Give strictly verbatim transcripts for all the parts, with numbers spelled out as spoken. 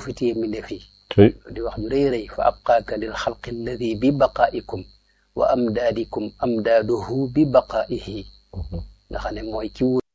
fi téye mbindeef yi di wax ju rëy rëy fa abqaaka lil xalqi alladi bi baqaikum wa amdaadikum amdaaduhu bi baqaihi nga xam ne mooy ki wutu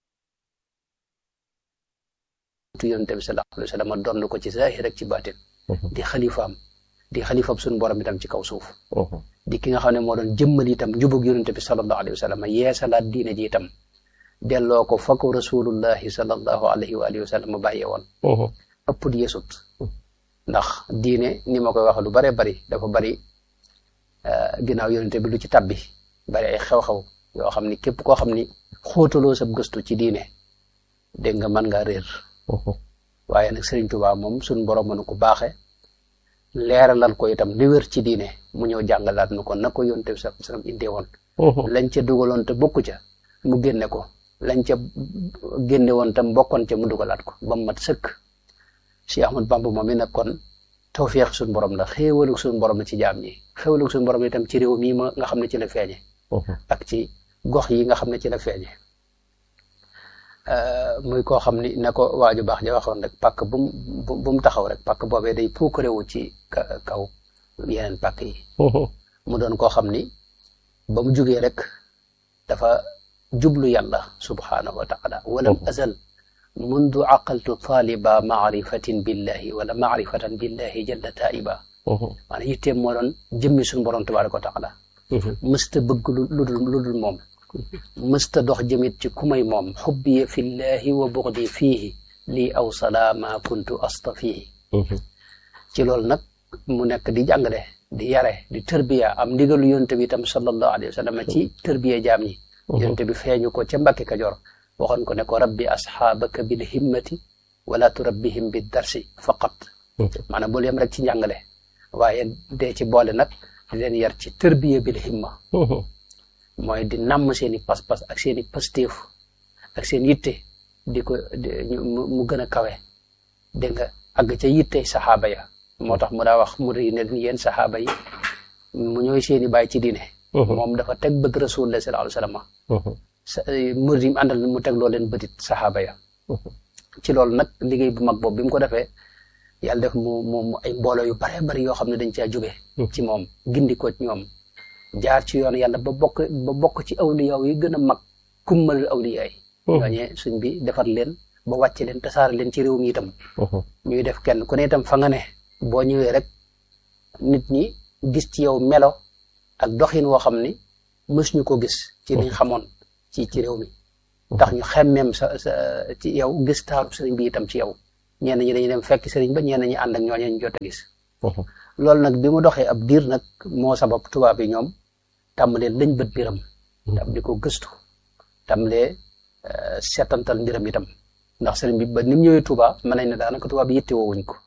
yonent bi sallallahu alayhi wa sallam doon ko ci zahir ak ci baatin di xalifaam di xalifaam suñu borom itam ci kaw suuf di ki nga xam ne moo doon jëmmal itam njubug yonent bi sallallahu alayhi wa sallam yeesalaat diine ji itam delloo ko fa ko rasulullahi sallallahu alayhi wa alihi wa sallam bàyyee woon ëpp di yesut ndax diine ni ma koy wax lu bare bari dafa bari ginnaaw yonent bi lu ci tabbi bari ay xew-xew yoo xam ni képp koo xam ni xóotaloo sa gëstu ci diine dégg nga mën ngaa réer waaye nag Sëriñ Tuubaa moom suñ borom mënu ko baaxe leeralal ko itam li wér ci diine mu ñëw jàngalaat nu ko na ko yonent bi sallallahu alayhi wa sallam indee woon lañ ca dugaloon te bokku ca mu génne ko lañ ca génne woon tam bokkoon ca mu dugalaat ko ba mu mat sëkk Cheikh Ahmad Bamba moom mi nag kon tawfeex suñu borom la xéewalug suñu borom la ci jaam ñi xéewalug suñu borom itam ci réew mii ma nga xam ne ci la feeñe ak ci gox yi nga xam ne ci la feeñe muy koo xam ni na ko waaju baax ja waxoon rek pàkk bu mu bu mu taxaw rek pàkk boobee day puukarewu ci kaw yeneen pàkk yi mu doon koo xam ni ba mu jugee rek dafa jublu yàlla subhanahu wa taala walam azal mundu aqaltu taliba maarifatin billahi wala maarifatan billahi jalla taiba maanaam yitteem moo doon jëmmi suñu borom tabaraka wa taala mësta bëgg lu dul lu dul moom mësta dox jëmit ci ku may moom xubbiya fillahi wa buxdi fiihi lii aw salaama kuntu astafihi ci loolu nag mu nekk di jàngale di yare di tërbiya am ndigalu yonent bi itam sallallahu alayhi wa sallam ci tërbiya jaam ñi yonent bi feeñu ko ca Mbàkke Kajoor waxoon ko ne ko rabbi asxaabaka bil himmati wala turabbihim bi darsi faqat maanaam bul yem rek ci njàngale waaye dee ci boole nag di leen yar ci tërbiya bil himma mooy di namm seen i pas-pas ak seen i pastéef ak seen yitte di ko mu gën a kawe dégg nga àgg ca yitte saxaaba ya moo tax mu daa wax mu ri ne yéen saxaaba yi mu ñooy seen i baay ci diine moom dafa teg bët rasulullah sallallahu alayhi wa sallam murid yi àndal mu teg loo leen bëtit saxaaba ya ci loolu nag liggéey bu mag boobu bi mu ko defee yàlla def mu mu ay mbooloo yu bare bari yoo xam ne dañ caa jóge ci moom gindi ko ci ñoom jaar ci yoon yàlla ba bokk ba bokk ci awliyaaw yi gën a mag kummalul awliyaa yi ñooñee suñ bi defar leen ba wàcce leen tasaare leen ci réew mi itam ñuy def kenn ku ne itam fa nga ne boo ñëwee rek nit ñi gis ci yow melo ak doxin woo xam ni mës ñu ko gis ci liñ xamoon ci ci réew mi tax ñu xemmeem sa sa ci yow gis taaru sëriñ bi itam ci yow ñenn ñi dañuy dem fekk sëriñ ba ñenn ñi ànd ak ñooñee ñu jot a gis loolu nag bi mu doxee ab diir nag moo sabab tubaab yi ñoom tàmbalee lañ bët mbiram tam di ko gëstu tàmbalee seetantal mbiram itam ndax sëriñ bi ba ni mu ñëwee Tuuba mën nañ ne daanaka tubaab yi yitte woowuñ ko